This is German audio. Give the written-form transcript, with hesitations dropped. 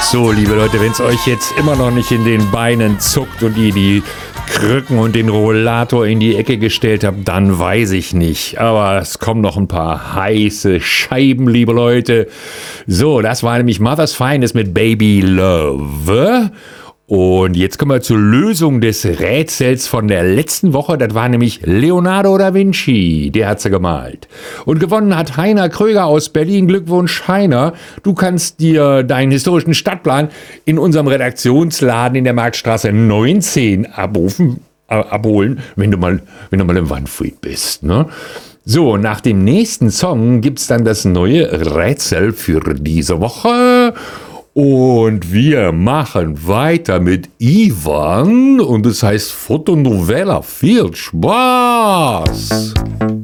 So, liebe Leute, wenn es euch jetzt immer noch nicht in den Beinen zuckt und ihr die Krücken und den Rollator in die Ecke gestellt habt, dann weiß ich nicht. Aber es kommen noch ein paar heiße Scheiben, liebe Leute. So, das war nämlich Mother's Finest mit Baby Love. Und jetzt kommen wir zur Lösung des Rätsels von der letzten Woche. Das war nämlich Leonardo da Vinci. Der hat sie gemalt. Und gewonnen hat Heiner Kröger aus Berlin. Glückwunsch, Heiner. Du kannst dir deinen historischen Stadtplan in unserem Redaktionsladen in der Marktstraße 19 abholen, wenn du mal im Wandfried bist, ne? So, nach dem nächsten Song gibt's dann das neue Rätsel für diese Woche. Und wir machen weiter mit Ivan und es heißt Fotonovela. Viel Spaß!